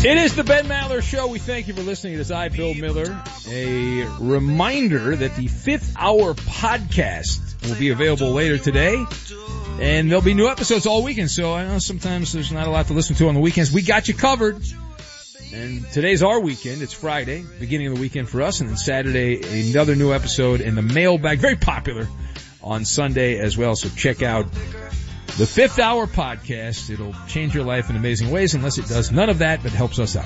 It is the Ben Maller Show. We thank you for listening. It is I, Bill Miller. A reminder that the 5th Hour podcast will be available later today. And there'll be new episodes all weekend. So I know sometimes there's not a lot to listen to on the weekends. We got you covered. And today's our weekend. It's Friday, beginning of the weekend for us. And then Saturday, another new episode in the mailbag. Very popular on Sunday as well. So check out the 5th Hour podcast. It'll change your life in amazing ways, unless it does none of that, but helps us out.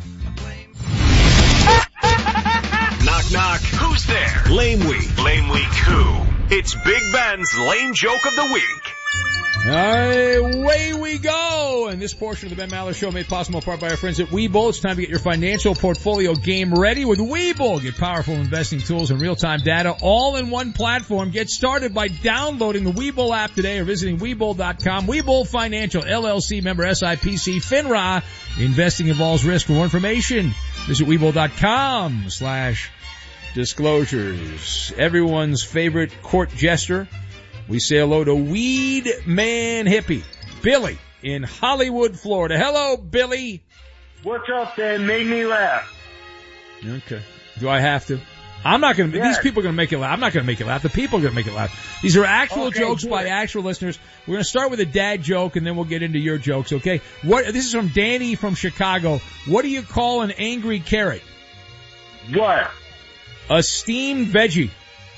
Knock, knock. Who's there? Lame Week. Lame Week who? It's Big Ben's Lame Joke of the Week. Away we go! And this portion of the Ben Maller Show made possible in part by our friends at Webull. It's time to get your financial portfolio game ready with Webull. Get powerful investing tools and real-time data all in one platform. Get started by downloading the Webull app today or visiting Webull.com. Webull Financial, LLC, member SIPC, FINRA. Investing involves risk. For more information, visit Webull.com/disclosures. Everyone's favorite court jester. We say hello to Weed Man Hippie, Billy, in Hollywood, Florida. Hello, Billy. What's up, Dan? Made me laugh. Okay. Do I have to? I'm not going to. Yes. These people are going to make you laugh. I'm not going to make you laugh. The people are going to make you laugh. These are actual jokes by actual listeners. We're going to start with a dad joke, and then we'll get into your jokes, okay? This is from Danny from Chicago. What do you call an angry carrot? What? A steamed veggie.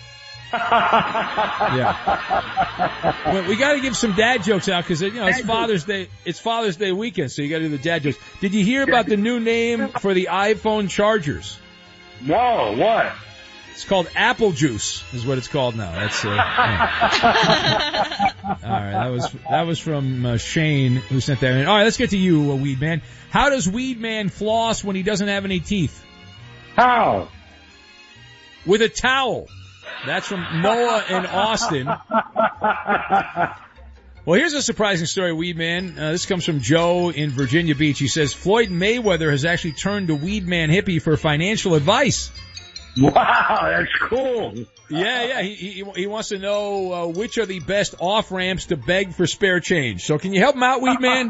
Yeah. Well, we got to give some dad jokes out because it's Father's Day. It's Father's Day weekend, so you got to do the dad jokes. Did you hear about the new name for the iPhone chargers? No. What? It's called Apple Juice. Is what it's called now. That's All right. That was from Shane who sent that in. All right. Let's get to you, Weed Man. How does Weed Man floss when he doesn't have any teeth? How? With a towel. That's from Noah in Austin. Well, here's a surprising story, Weed Man. This comes from Joe in Virginia Beach. He says, Floyd Mayweather has actually turned to Weed Man Hippie for financial advice. Wow, that's cool. Yeah. He wants to know which are the best off-ramps to beg for spare change. So can you help him out, Weed Man?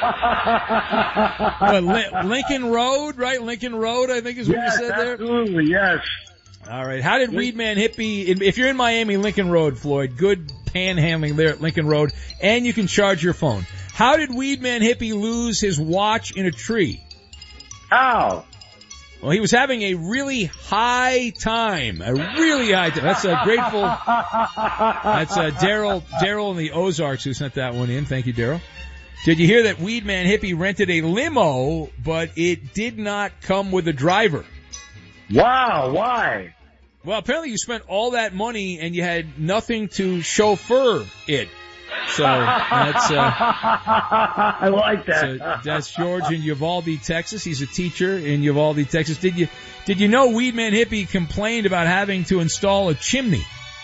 Lincoln Road, right? Lincoln Road, I think is what you said there. Absolutely, yes. All right. How did Weed Man Hippie, if you're in Miami, Lincoln Road, Floyd, good panhandling there at Lincoln Road, and you can charge your phone. How did Weed Man Hippie lose his watch in a tree? How? Well, he was having a really high time. That's grateful. That's Daryl in the Ozarks who sent that one in. Thank you, Daryl. Did you hear that Weed Man Hippie rented a limo, but it did not come with a driver? Wow, why? Well, apparently you spent all that money and you had nothing to chauffeur it. So that's I like that. So that's George in Uvalde, Texas. He's a teacher in Uvalde, Texas. Did you know Weed Man Hippie complained about having to install a chimney?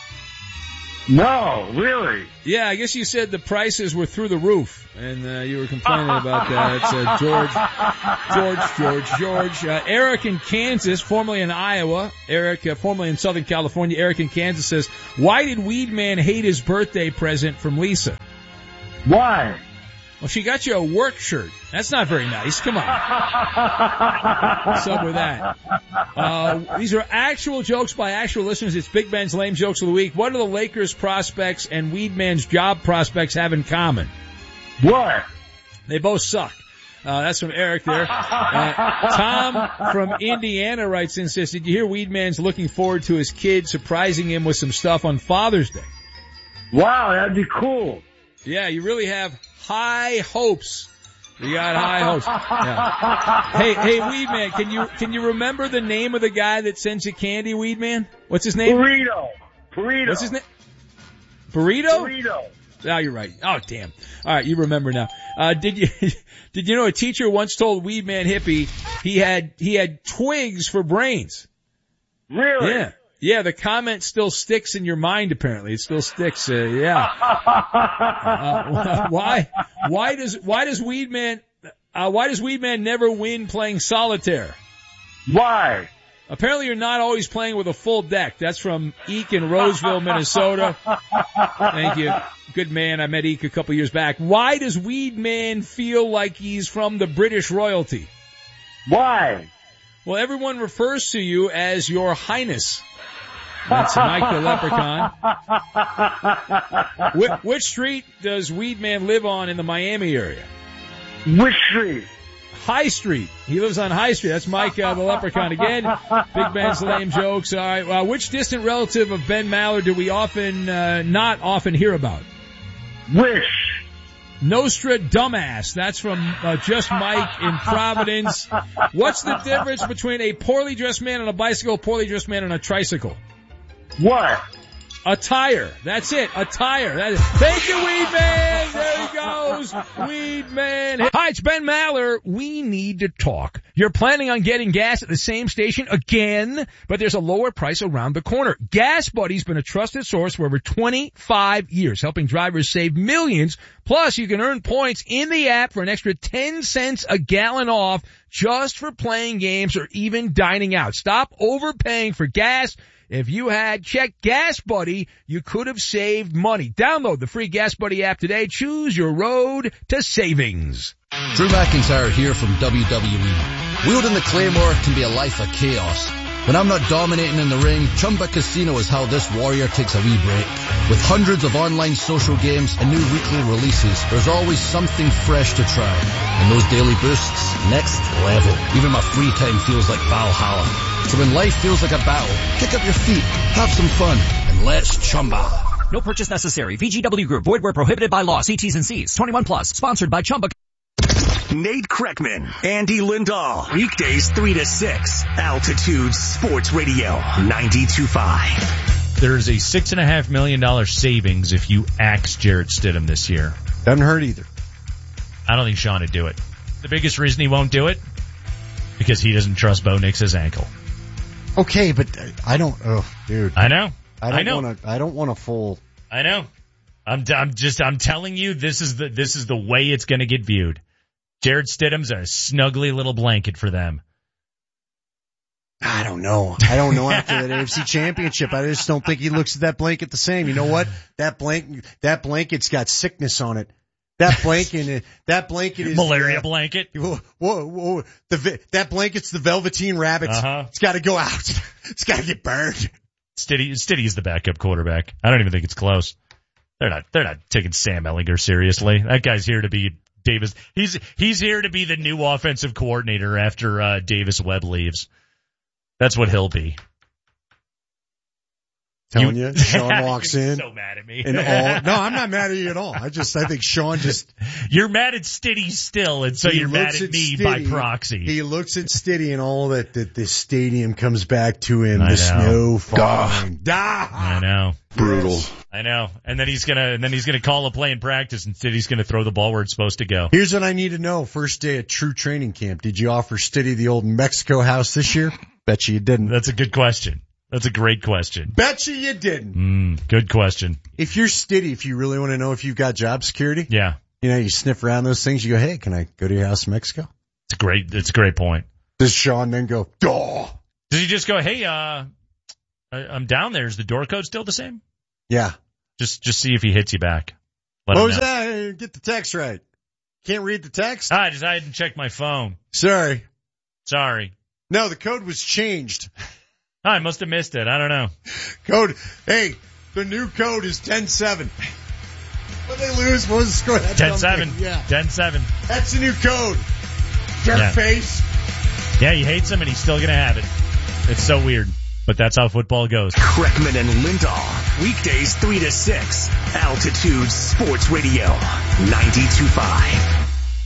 No, really? Yeah, I guess you said the prices were through the roof, and you were complaining about that. It's George. Eric in Kansas, formerly in Iowa. Eric, formerly in Southern California. Eric in Kansas says, why did Weed Man hate his birthday present from Lisa? Why? Well, she got you a work shirt. That's not very nice. Come on. What's up with that? These are actual jokes by actual listeners. It's Big Ben's Lame Jokes of the Week. What do the Lakers prospects and Weed Man's job prospects have in common? What? They both suck. That's from Eric there. Tom from Indiana writes in and says, did you hear Weed Man's looking forward to his kid surprising him with some stuff on Father's Day? Wow, that'd be cool. Yeah, you really have high hopes. You got high hopes. Yeah. Hey, Weed Man, can you remember the name of the guy that sends you candy, Weed Man? What's his name? Burrito. What's his name? Burrito? Burrito. Oh, you're right. Oh, damn. All right, you remember now. Did you know a teacher once told Weed Man Hippie he had twigs for brains? Really? Yeah. Yeah, the comment still sticks in your mind, apparently. It still sticks, yeah. Why does Weed Man never win playing solitaire? Why? Apparently you're not always playing with a full deck. That's from Eek in Roseville, Minnesota. Thank you. Good man. I met Eek a couple years back. Why does Weed Man feel like he's from the British royalty? Why? Well, everyone refers to you as Your Highness. That's Mike the Leprechaun. Which street does Weedman live on in the Miami area? Which street? High Street. He lives on High Street. That's Mike the Leprechaun again. Big Ben's lame jokes. All right. Which distant relative of Ben Maller do we not often hear about? Which? Nostra Dumbass. That's from Just Mike in Providence. What's the difference between a poorly dressed man on a bicycle, a poorly dressed man on a tricycle? What? A tire. That's it. A tire. Thank you, Weedman. There he goes. Weedman. Hi, it's Ben Maller. We need to talk. You're planning on getting gas at the same station again, but there's a lower price around the corner. Gas Buddy's been a trusted source for over 25 years, helping drivers save millions. Plus, you can earn points in the app for an extra 10 cents a gallon off just for playing games or even dining out. Stop overpaying for gas. If you had checked Gas Buddy, you could have saved money. Download the free Gas Buddy app today. Choose your road to savings. Drew McIntyre here from WWE. Wielding the Claymore can be a life of chaos. When I'm not dominating in the ring, Chumba Casino is how this warrior takes a wee break. With hundreds of online social games and new weekly releases, there's always something fresh to try. And those daily boosts, next level. Even my free time feels like Valhalla. So when life feels like a battle, kick up your feet, have some fun, and let's Chumba. No purchase necessary. VGW Group. Void where prohibited by law. See T's and C's. 21 plus. Sponsored by Chumba. Nate Kreckman, Andy Lindahl. Weekdays 3 to 6. Altitude Sports Radio 92.5. There's a $6.5 million savings if you axe Jarrett Stidham this year. Doesn't hurt either. I don't think Sean would do it. The biggest reason he won't do it? Because he doesn't trust Bo Nix's ankle. Okay, but I don't. Oh, dude. I know. I don't want a full. I know. I'm telling you, this is the way it's going to get viewed. Jarrett Stidham's a snuggly little blanket for them. I don't know after that AFC Championship. I just don't think he looks at that blanket the same. You know what? That blanket's got sickness on it. That blanket is malaria blanket. Whoa. That blanket's the Velveteen Rabbits. It's got to go out. It's got to get burned. Stiddy's the backup quarterback. I don't even think it's close. They're not taking Sam Ehlinger seriously. That guy's here to be Davis. He's here to be the new offensive coordinator after Davis Webb leaves. That's what he'll be. Telling you, Sean walks in. So mad at me. No, I'm not mad at you at all. I think Sean just. You're mad at Stiddy still, and so you're mad at me by proxy. He looks at Stiddy and all that the stadium comes back to him. The snow falling. I know. Brutal. I know. And then he's gonna call a play in practice, and Stiddy's gonna throw the ball where it's supposed to go. Here's what I need to know. First day at true training camp. Did you offer Stiddy the old Mexico house this year? Bet you didn't. That's a good question. That's a great question. Bet you didn't. Good question. If you're Stiddy, if you really want to know if you've got job security, yeah, you sniff around those things. You go, hey, can I go to your house in Mexico? It's a great point. Does Sean then go, duh? Does he just go, hey, I'm down there. Is the door code still the same? Yeah. Just see if he hits you back. What was that? Get the text right. Can't read the text? I hadn't checked my phone. Sorry. No, the code was changed. I must have missed it. I don't know. Hey, the new code is 10-7. What they lose? What was the score? 10-7. Yeah. 10-7. That's the new code. Face. Yeah, he hates him and he's still going to have it. It's so weird, but that's how football goes. Kreckman and Lindahl. Weekdays 3 to 6. Altitude Sports Radio 92.5.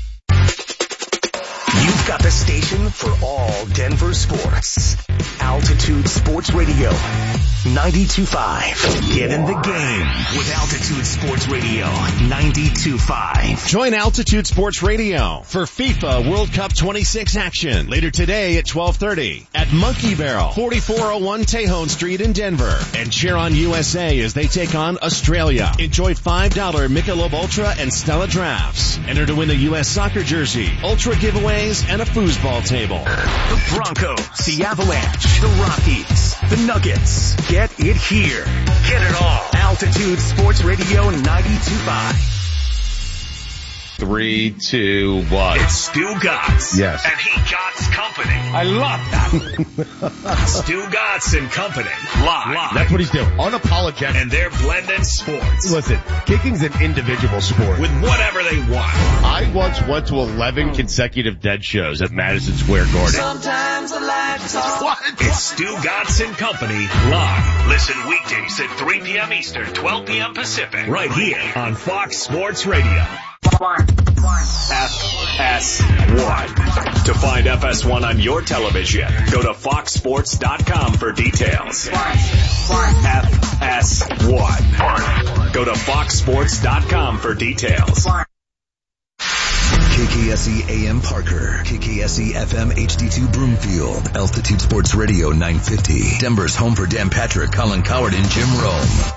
You've got the station for all Denver sports. Altitude Sports Radio 92.5. Get in the game with Altitude Sports Radio 92.5. Join Altitude Sports Radio for FIFA World Cup 26 action later today at 12:30 at Monkey Barrel, 4401 Tejon Street in Denver. And cheer on USA as they take on Australia. Enjoy $5 Michelob Ultra and Stella drafts. Enter to win the U.S. soccer jersey, Ultra giveaways, and a foosball table. The Broncos, the Avalanche, the Rockies, the Nuggets. Get it here. Get it all. Altitude Sports Radio 92.5. 3, 2, 1. It's Stu Gotts. Yes. And he Gotts Company. I love that. Stu Gotts and Company. Live. That's what he's doing. Unapologetic. And they're blending sports. Listen, kicking's an individual sport. With whatever they want. I once went to 11 consecutive Dead shows at Madison Square Garden. Sometimes I like to talk. What? It's Stu Gotts and Company live. Listen weekdays at 3 p.m. Eastern, 12 p.m. Pacific. Right here on Fox Sports Radio. FS1. To find FS1 on your television, go to foxsports.com for details. FS1. Go to foxsports.com for details. KKSE AM Parker, KKSE FM HD2 Broomfield, Altitude Sports Radio 950, Denver's home for Dan Patrick, Colin Coward, and Jim Rome.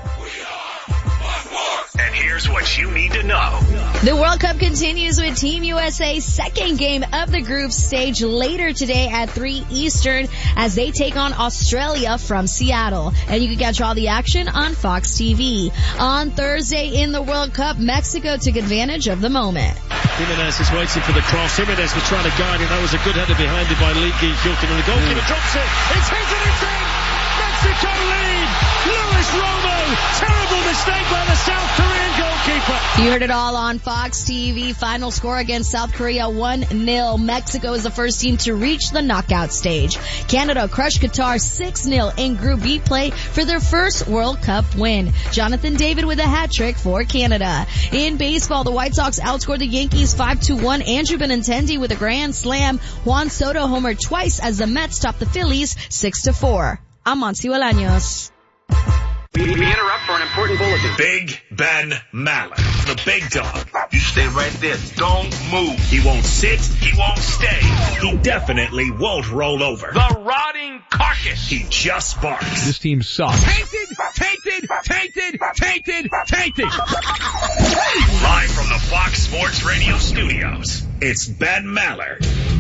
And here's what you need to know. The World Cup continues with Team USA's second game of the group stage later today at 3 Eastern as they take on Australia from Seattle. And you can catch all the action on Fox TV. On Thursday in the World Cup, Mexico took advantage of the moment. Jimenez is waiting for the cross. Jimenez was trying to guide it. That was a good header behind it by Leaky Hilton. And the goalkeeper drops it. It's hit and it's in! Mexico lead! Luis Romo! Terrible mistake by the South Korean goalkeeper. You heard it all on Fox TV. Final score against South Korea 1-0. Mexico is the first team to reach the knockout stage. Canada crushed Qatar 6-0 in Group B play for their first World Cup win. Jonathan David with a hat trick for Canada. In baseball, the White Sox outscored the Yankees 5-1. Andrew Benintendi with a grand slam. Juan Soto homered twice as the Mets topped the Phillies 6-4. I'm Monty Bolaños. We interrupt for an important bulletin. Big Ben Maller, the big dog. You stay right there. Don't move. He won't sit. He won't stay. He definitely won't roll over. The rotting carcass. He just barks. This team sucks. Tainted. Live from the Fox Sports Radio studios, it's Ben Maller.